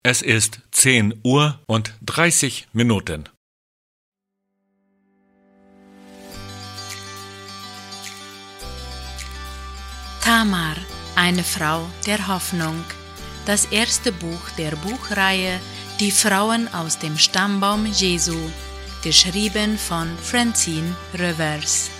Es ist 10:30 Uhr. Tamar, eine Frau der Hoffnung. Das erste Buch der Buchreihe Die Frauen aus dem Stammbaum Jesu, geschrieben von Francine Revers.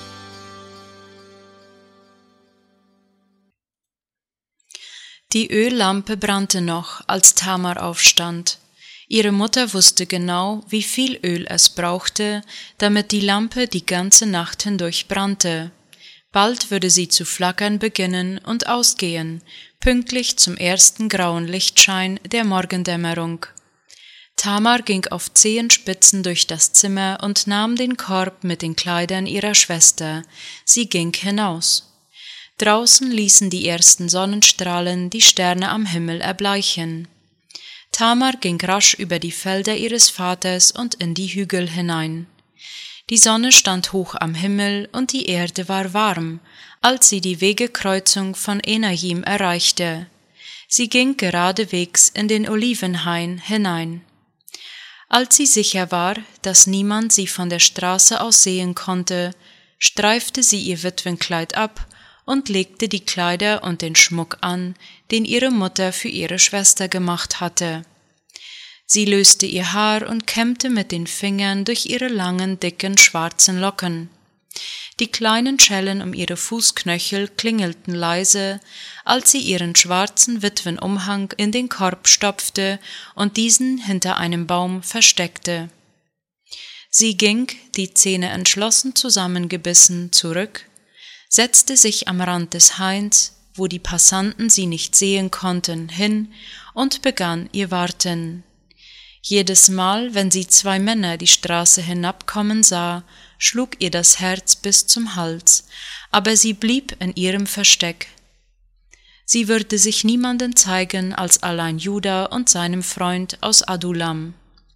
Die Öllampe brannte noch, als Tamar aufstand. Ihre Mutter wusste genau, wie viel Öl es brauchte, damit die Lampe die ganze Nacht hindurch brannte. Bald würde sie zu flackern beginnen und ausgehen, pünktlich zum ersten grauen Lichtschein der Morgendämmerung. Tamar ging auf Zehenspitzen durch das Zimmer und nahm den Korb mit den Kleidern ihrer Schwester. Sie ging hinaus. Draußen ließen die ersten Sonnenstrahlen die Sterne am Himmel erbleichen. Tamar ging rasch über die Felder ihres Vaters und in die Hügel hinein. Die Sonne stand hoch am Himmel und die Erde war warm, als sie die Wegekreuzung von Enajim erreichte. Sie ging geradewegs in den Olivenhain hinein. Als sie sicher war, dass niemand sie von der Straße aus sehen konnte, streifte sie ihr Witwenkleid ab und legte die Kleider und den Schmuck an, den ihre Mutter für ihre Schwester gemacht hatte. Sie löste ihr Haar und kämmte mit den Fingern durch ihre langen, dicken, schwarzen Locken. Die kleinen Schellen um ihre Fußknöchel klingelten leise, als sie ihren schwarzen Witwenumhang in den Korb stopfte und diesen hinter einem Baum versteckte. Sie ging, die Zähne entschlossen zusammengebissen, zurück, setzte sich am Rand des Hains, wo die Passanten sie nicht sehen konnten, hin und begann ihr Warten. Jedes Mal, wenn sie zwei Männer die Straße hinabkommen sah, schlug ihr das Herz bis zum Hals, aber sie blieb in ihrem Versteck. Sie würde sich niemanden zeigen als allein Juda und seinem Freund aus Adullam.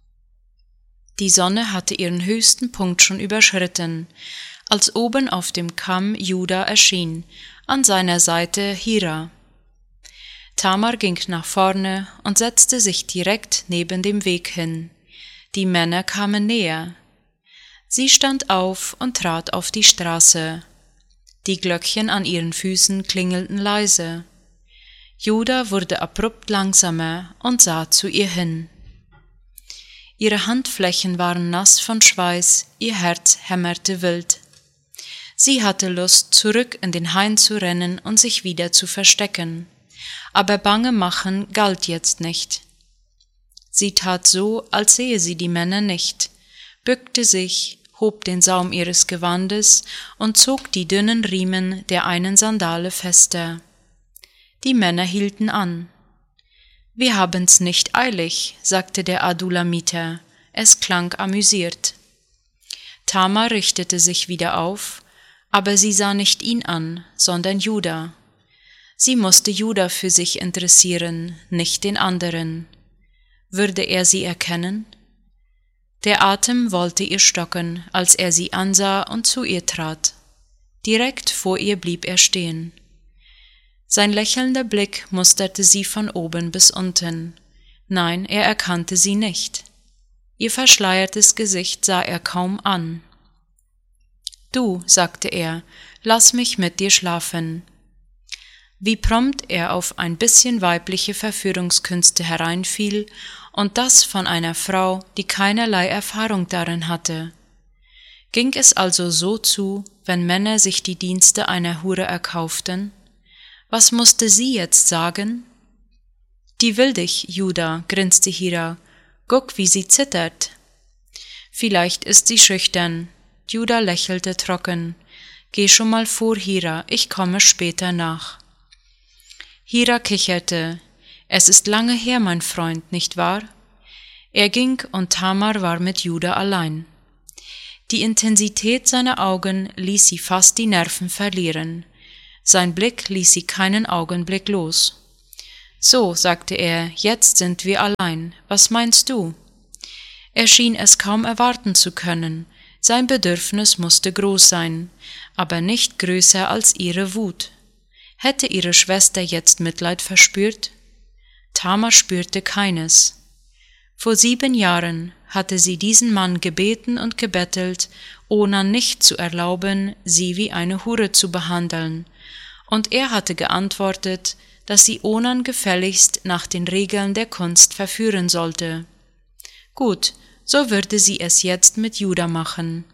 Die Sonne hatte ihren höchsten Punkt schon überschritten, als oben auf dem Kamm Juda erschien, an seiner Seite Hira. Tamar ging nach vorne und setzte sich direkt neben dem Weg hin. Die Männer kamen näher. Sie stand auf und trat auf die Straße. Die Glöckchen an ihren Füßen klingelten leise. Juda wurde abrupt langsamer und sah zu ihr hin. Ihre Handflächen waren nass von Schweiß, ihr Herz hämmerte wild. Sie hatte Lust, zurück in den Hain zu rennen und sich wieder zu verstecken. Aber Bange machen galt jetzt nicht. Sie tat so, als sehe sie die Männer nicht, bückte sich, hob den Saum ihres Gewandes und zog die dünnen Riemen der einen Sandale fester. Die Männer hielten an. »Wir haben's nicht eilig«, sagte der Adulamiter. Es klang amüsiert. Tamar richtete sich wieder auf, aber sie sah nicht ihn an, sondern Juda. Sie musste Juda für sich interessieren, nicht den anderen. Würde er sie erkennen? Der Atem wollte ihr stocken, als er sie ansah und zu ihr trat. Direkt vor ihr blieb er stehen. Sein lächelnder Blick musterte sie von oben bis unten. Nein, er erkannte sie nicht. Ihr verschleiertes Gesicht sah er kaum an. »Du«, sagte er, »lass mich mit dir schlafen.« Wie prompt er auf ein bisschen weibliche Verführungskünste hereinfiel, und das von einer Frau, die keinerlei Erfahrung darin hatte. Ging es also so zu, wenn Männer sich die Dienste einer Hure erkauften? Was musste sie jetzt sagen? »Die will dich, Juda«, grinste Hira, »guck, wie sie zittert.« »Vielleicht ist sie schüchtern.« Juda lächelte trocken. »Geh schon mal vor, Hira, ich komme später nach.« Hira kicherte. »Es ist lange her, mein Freund, nicht wahr?« Er ging und Tamar war mit Juda allein. Die Intensität seiner Augen ließ sie fast die Nerven verlieren. Sein Blick ließ sie keinen Augenblick los. »So«, sagte er, »jetzt sind wir allein. Was meinst du?« Er schien es kaum erwarten zu können. Sein Bedürfnis musste groß sein, aber nicht größer als ihre Wut. Hätte ihre Schwester jetzt Mitleid verspürt? Tamar spürte keines. Vor 7 Jahren hatte sie diesen Mann gebeten und gebettelt, Onan nicht zu erlauben, sie wie eine Hure zu behandeln, und er hatte geantwortet, dass sie Onan gefälligst nach den Regeln der Kunst verführen sollte. Gut, so würde sie es jetzt mit Juda machen.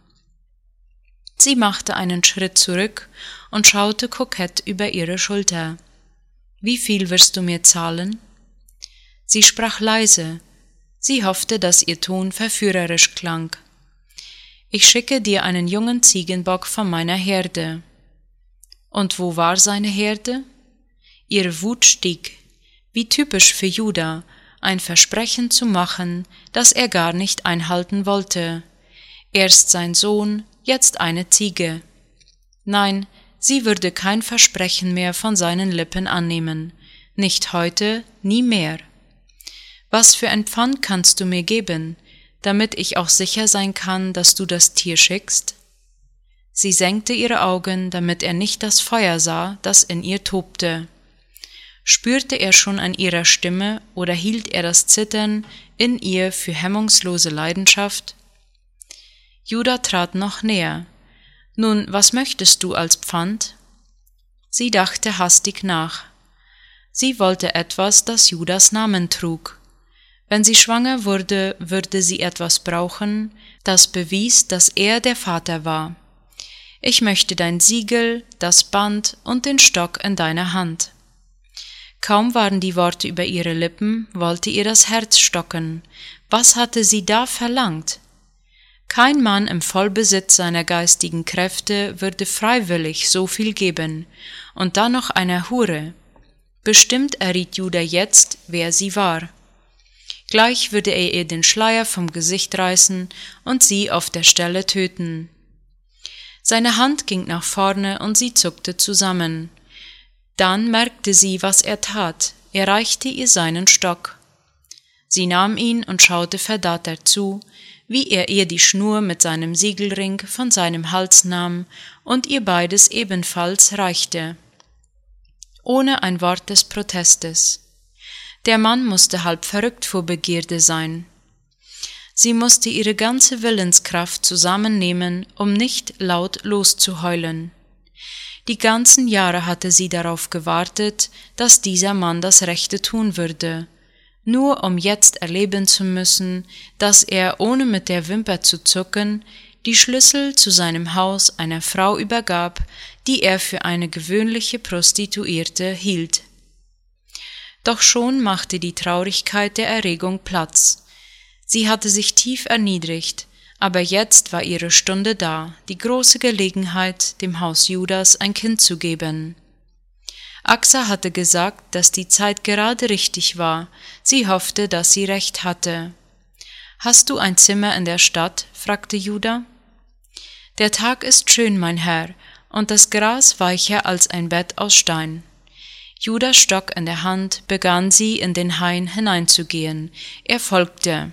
Sie machte einen Schritt zurück und schaute kokett über ihre Schulter. »Wie viel wirst du mir zahlen?« Sie sprach leise. Sie hoffte, dass ihr Ton verführerisch klang. »Ich schicke dir einen jungen Ziegenbock von meiner Herde.« Und wo war seine Herde? Ihre Wut stieg, wie typisch für Juda, ein Versprechen zu machen, das er gar nicht einhalten wollte. Erst sein Sohn, jetzt eine Ziege. Nein, sie würde kein Versprechen mehr von seinen Lippen annehmen. Nicht heute, nie mehr. »Was für ein Pfand kannst du mir geben, damit ich auch sicher sein kann, dass du das Tier schickst?« Sie senkte ihre Augen, damit er nicht das Feuer sah, das in ihr tobte. Spürte er schon an ihrer Stimme oder hielt er das Zittern in ihr für hemmungslose Leidenschaft? Juda trat noch näher. »Nun, was möchtest du als Pfand?« Sie dachte hastig nach. Sie wollte etwas, das Judas Namen trug. Wenn sie schwanger wurde, würde sie etwas brauchen, das bewies, dass er der Vater war. »Ich möchte dein Siegel, das Band und den Stock in deiner Hand.« Kaum waren die Worte über ihre Lippen, wollte ihr das Herz stocken. Was hatte sie da verlangt? Kein Mann im Vollbesitz seiner geistigen Kräfte würde freiwillig so viel geben, und dann noch einer Hure. Bestimmt erriet Juda jetzt, wer sie war. Gleich würde er ihr den Schleier vom Gesicht reißen und sie auf der Stelle töten. Seine Hand ging nach vorne und sie zuckte zusammen. Dann merkte sie, was er tat. Er reichte ihr seinen Stock. Sie nahm ihn und schaute verdattert zu, wie er ihr die Schnur mit seinem Siegelring von seinem Hals nahm und ihr beides ebenfalls reichte. Ohne ein Wort des Protestes. Der Mann musste halb verrückt vor Begierde sein. Sie musste ihre ganze Willenskraft zusammennehmen, um nicht laut loszuheulen. Die ganzen Jahre hatte sie darauf gewartet, dass dieser Mann das Rechte tun würde, nur um jetzt erleben zu müssen, dass er, ohne mit der Wimper zu zucken, die Schlüssel zu seinem Haus einer Frau übergab, die er für eine gewöhnliche Prostituierte hielt. Doch schon machte die Traurigkeit der Erregung Platz. Sie hatte sich tief erniedrigt, aber jetzt war ihre Stunde da, die große Gelegenheit, dem Haus Judas ein Kind zu geben. Axa hatte gesagt, dass die Zeit gerade richtig war, sie hoffte, dass sie recht hatte. »Hast du ein Zimmer in der Stadt?« fragte Juda. »Der Tag ist schön, mein Herr, und das Gras weicher als ein Bett aus Stein.« Judas Stock in der Hand begann sie in den Hain hineinzugehen. Er folgte.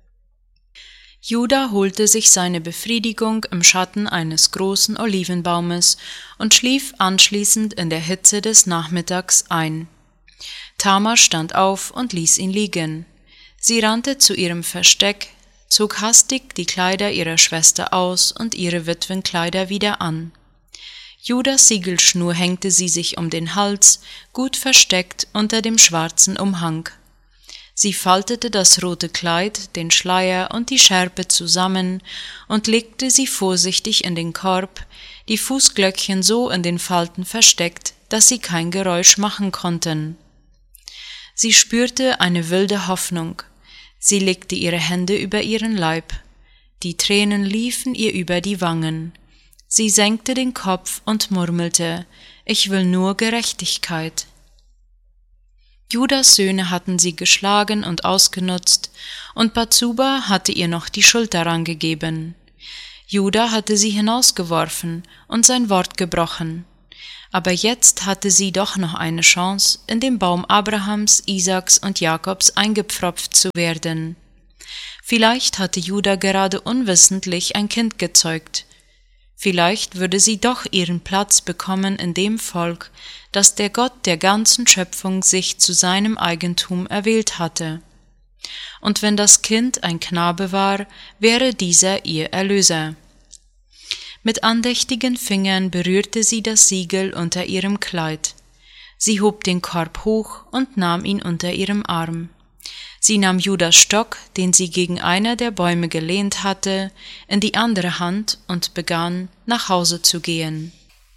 Juda holte sich seine Befriedigung im Schatten eines großen Olivenbaumes und schlief anschließend in der Hitze des Nachmittags ein. Tamar stand auf und ließ ihn liegen. Sie rannte zu ihrem Versteck, zog hastig die Kleider ihrer Schwester aus und ihre Witwenkleider wieder an. Judas Siegelschnur hängte sie sich um den Hals, gut versteckt unter dem schwarzen Umhang. Sie faltete das rote Kleid, den Schleier und die Schärpe zusammen und legte sie vorsichtig in den Korb, die Fußglöckchen so in den Falten versteckt, dass sie kein Geräusch machen konnten. Sie spürte eine wilde Hoffnung. Sie legte ihre Hände über ihren Leib. Die Tränen liefen ihr über die Wangen. Sie senkte den Kopf und murmelte, »Ich will nur Gerechtigkeit.« Judas Söhne hatten sie geschlagen und ausgenutzt, und Batsuba hatte ihr noch die Schuld daran gegeben. Juda hatte sie hinausgeworfen und sein Wort gebrochen. Aber jetzt hatte sie doch noch eine Chance, in den Baum Abrahams, Isaaks und Jakobs eingepfropft zu werden. Vielleicht hatte Juda gerade unwissentlich ein Kind gezeugt. Vielleicht würde sie doch ihren Platz bekommen in dem Volk, das der Gott der ganzen Schöpfung sich zu seinem Eigentum erwählt hatte. Und wenn das Kind ein Knabe war, wäre dieser ihr Erlöser. Mit andächtigen Fingern berührte sie das Siegel unter ihrem Kleid. Sie hob den Korb hoch und nahm ihn unter ihrem Arm. Sie nahm Judas Stock, den sie gegen einer der Bäume gelehnt hatte, in die andere Hand und begann, nach Hause zu gehen.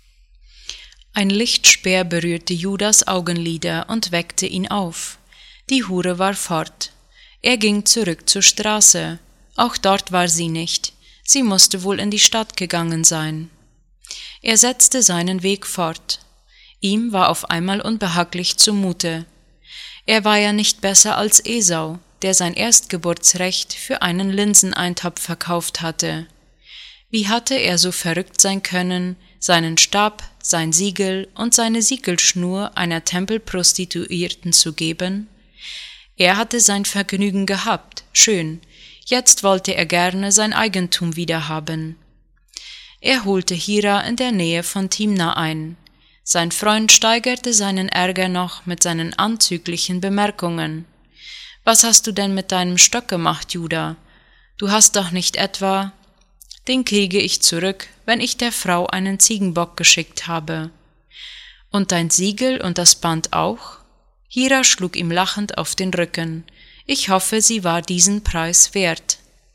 Ein Lichtspeer berührte Judas Augenlider und weckte ihn auf. Die Hure war fort. Er ging zurück zur Straße. Auch dort war sie nicht. Sie musste wohl in die Stadt gegangen sein. Er setzte seinen Weg fort. Ihm war auf einmal unbehaglich zumute. Er war ja nicht besser als Esau, der sein Erstgeburtsrecht für einen Linseneintopf verkauft hatte. Wie hatte er so verrückt sein können, seinen Stab, sein Siegel und seine Siegelschnur einer Tempelprostituierten zu geben? Er hatte sein Vergnügen gehabt, schön, jetzt wollte er gerne sein Eigentum wiederhaben. Er holte Hira in der Nähe von Timna ein. Sein Freund steigerte seinen Ärger noch mit seinen anzüglichen Bemerkungen. »Was hast du denn mit deinem Stock gemacht, Juda? Du hast doch nicht etwa...« »Den kriege ich zurück, wenn ich der Frau einen Ziegenbock geschickt habe.« »Und dein Siegel und das Band auch?« Hira schlug ihm lachend auf den Rücken. »Ich hoffe, sie war diesen Preis wert.«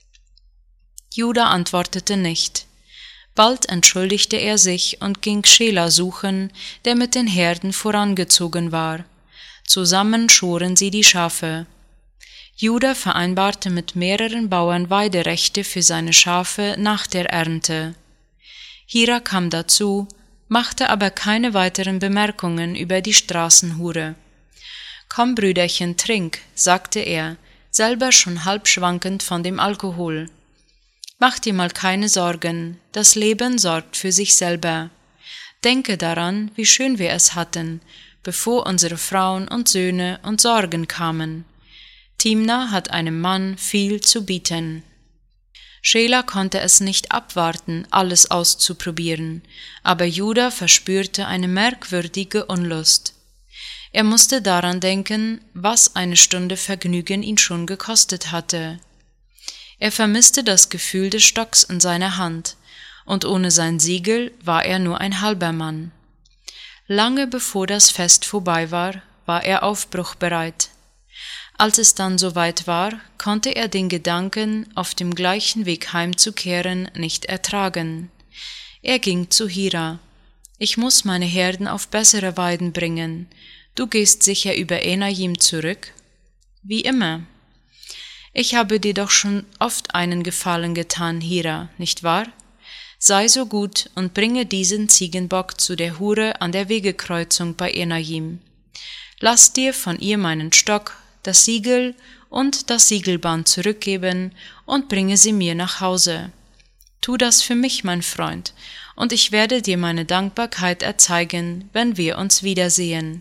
Juda antwortete nicht. Bald entschuldigte er sich und ging Schela suchen, der mit den Herden vorangezogen war. Zusammen schoren sie die Schafe. Juda vereinbarte mit mehreren Bauern Weiderechte für seine Schafe nach der Ernte. Hira kam dazu, machte aber keine weiteren Bemerkungen über die Straßenhure. »Komm, Brüderchen, trink«, sagte er, selber schon halb schwankend von dem Alkohol. »Mach dir mal keine Sorgen, das Leben sorgt für sich selber. Denke daran, wie schön wir es hatten, bevor unsere Frauen und Söhne und Sorgen kamen. Timna hat einem Mann viel zu bieten.« Schela konnte es nicht abwarten, alles auszuprobieren, aber Juda verspürte eine merkwürdige Unlust. Er musste daran denken, was eine Stunde Vergnügen ihn schon gekostet hatte. Er vermisste das Gefühl des Stocks in seiner Hand, und ohne sein Siegel war er nur ein halber Mann. Lange bevor das Fest vorbei war, war er aufbruchbereit. Als es dann soweit war, konnte er den Gedanken, auf dem gleichen Weg heimzukehren, nicht ertragen. Er ging zu Hira. »Ich muss meine Herden auf bessere Weiden bringen. Du gehst sicher über Enajim zurück?« »Wie immer.« »Ich habe dir doch schon oft einen Gefallen getan, Hira, nicht wahr? Sei so gut und bringe diesen Ziegenbock zu der Hure an der Wegekreuzung bei Enajim. Lass dir von ihr meinen Stock, das Siegel und das Siegelband zurückgeben und bringe sie mir nach Hause. Tu das für mich, mein Freund, und ich werde dir meine Dankbarkeit erzeigen, wenn wir uns wiedersehen.«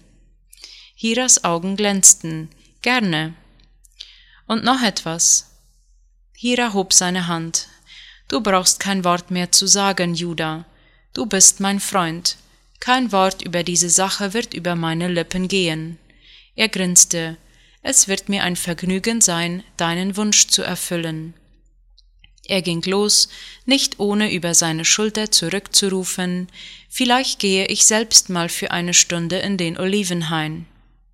Hiras Augen glänzten. »Gerne.« »Und noch etwas.« Hira hob seine Hand. »Du brauchst kein Wort mehr zu sagen, Juda. Du bist mein Freund. Kein Wort über diese Sache wird über meine Lippen gehen.« Er grinste. »Es wird mir ein Vergnügen sein, deinen Wunsch zu erfüllen.« Er ging los, nicht ohne über seine Schulter zurückzurufen, »Vielleicht gehe ich selbst mal für eine Stunde in den Olivenhain.«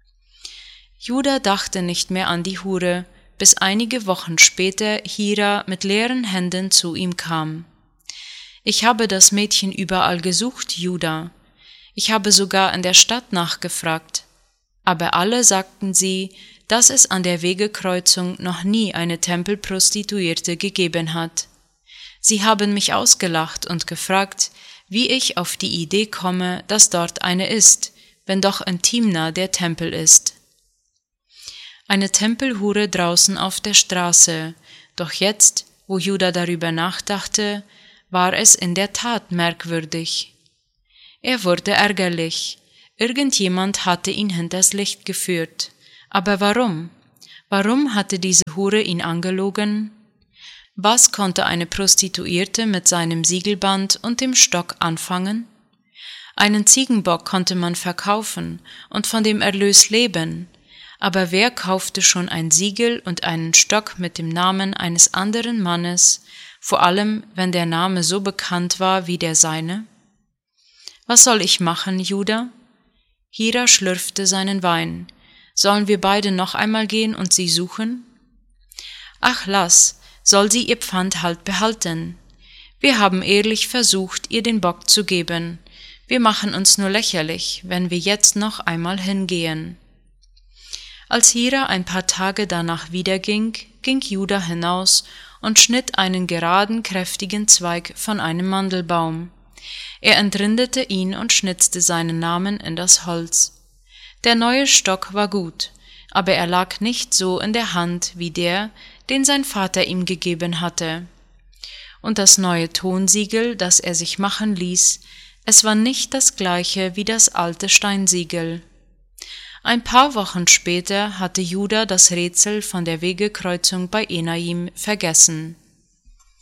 Juda dachte nicht mehr an die Hure, bis einige Wochen später Hira mit leeren Händen zu ihm kam. »Ich habe das Mädchen überall gesucht, Juda. Ich habe sogar in der Stadt nachgefragt. Aber alle sagten sie, dass es an der Wegekreuzung noch nie eine Tempelprostituierte gegeben hat. Sie haben mich ausgelacht und gefragt, wie ich auf die Idee komme, dass dort eine ist, wenn doch in Timna der Tempel ist.« Eine Tempelhure draußen auf der Straße, doch jetzt, wo Juda darüber nachdachte, war es in der Tat merkwürdig. Er wurde ärgerlich. Irgendjemand hatte ihn hinters Licht geführt. Aber warum? Warum hatte diese Hure ihn angelogen? Was konnte eine Prostituierte mit seinem Siegelband und dem Stock anfangen? Einen Ziegenbock konnte man verkaufen und von dem Erlös leben, aber wer kaufte schon ein Siegel und einen Stock mit dem Namen eines anderen Mannes, vor allem wenn der Name so bekannt war wie der seine? Was soll ich machen, Judah? Hira schlürfte seinen Wein. Sollen wir beide noch einmal gehen und sie suchen? Ach, lass, soll sie ihr Pfand halt behalten. Wir haben ehrlich versucht, ihr den Bock zu geben. Wir machen uns nur lächerlich, wenn wir jetzt noch einmal hingehen. Als Hira ein paar Tage danach wiederging, ging Judah hinaus und schnitt einen geraden, kräftigen Zweig von einem Mandelbaum. Er entrindete ihn und schnitzte seinen Namen in das Holz. Der neue Stock war gut, aber er lag nicht so in der Hand wie der, den sein Vater ihm gegeben hatte. Und das neue Tonsiegel, das er sich machen ließ, es war nicht das gleiche wie das alte Steinsiegel. Ein paar Wochen später hatte Judah das Rätsel von der Wegekreuzung bei Enaim vergessen.